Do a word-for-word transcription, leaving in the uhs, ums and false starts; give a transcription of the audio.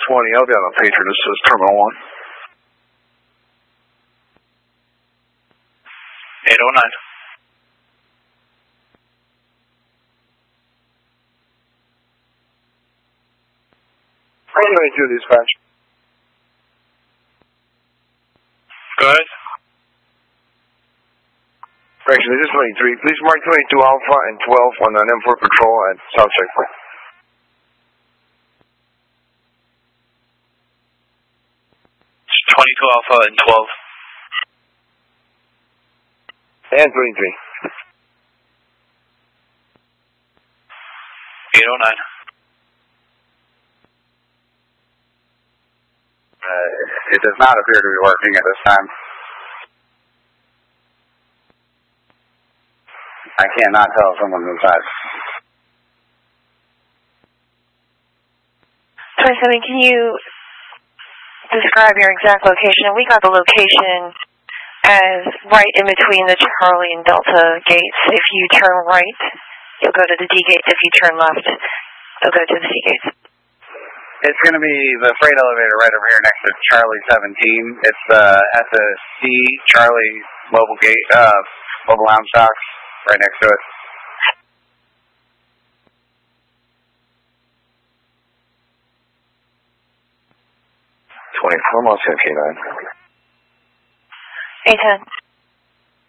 twenty, I'll be on a pager. This is Terminal one. eight oh nine. twenty-two, dispatch. Go ahead. Correction, this is twenty-three. Please mark twenty-two Alpha and twelve on an M four patrol at South Checkpoint. twenty-two Alpha and twelve. And twenty-three. eight oh nine. Uh, it does not appear to be working at this time. I cannot tell if someone's inside. twenty-seven, can you describe your exact location? We got the location as right in between the Charlie and Delta gates. If you turn right, you'll go to the D gates. If you turn left, you'll go to the C gates. It's going to be the freight elevator right over here next to Charlie seventeen. It's uh, at the C Charlie mobile gate, uh, mobile lounge docks, right next to it. twenty-four, I'm on ten K nine. eight ten.